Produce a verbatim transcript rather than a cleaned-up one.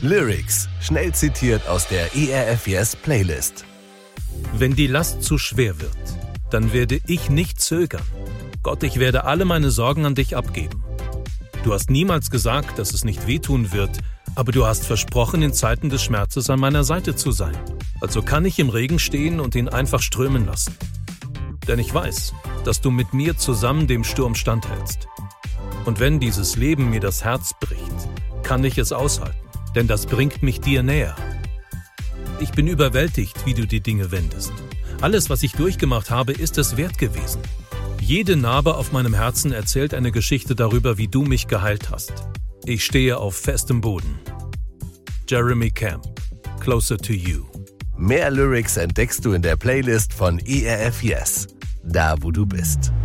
Lyrics, schnell zitiert aus der E R F Yes Playlist. Wenn die Last zu schwer wird, dann werde ich nicht zögern. Gott, ich werde alle meine Sorgen an dich abgeben. Du hast niemals gesagt, dass es nicht wehtun wird, aber du hast versprochen, in Zeiten des Schmerzes an meiner Seite zu sein. Also kann ich im Regen stehen und ihn einfach strömen lassen. Denn ich weiß, dass du mit mir zusammen dem Sturm standhältst. Und wenn dieses Leben mir das Herz bricht, kann ich es aushalten, denn das bringt mich dir näher. Ich bin überwältigt, wie du die Dinge wendest. Alles, was ich durchgemacht habe, ist es wert gewesen. Jede Narbe auf meinem Herzen erzählt eine Geschichte darüber, wie du mich geheilt hast. Ich stehe auf festem Boden. Jeremy Camp, Closer to You. Mehr Lyrics entdeckst du in der Playlist von E R F Yes, da wo du bist.